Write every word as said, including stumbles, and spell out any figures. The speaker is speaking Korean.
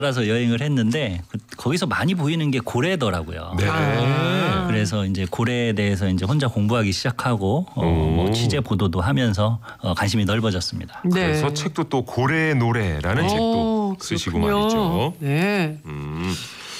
따라서 여행을 했는데 그, 거기서 많이 보이는 게 고래더라고요. 네. 아. 그래서 이제 고래에 대해서 이제 혼자 공부하기 시작하고 어, 뭐 취재 보도도 하면서 어, 관심이 넓어졌습니다. 네. 그래서 책도 또 고래의 노래라는 오, 책도 쓰시고 그렇군요. 말이죠. 네. 음.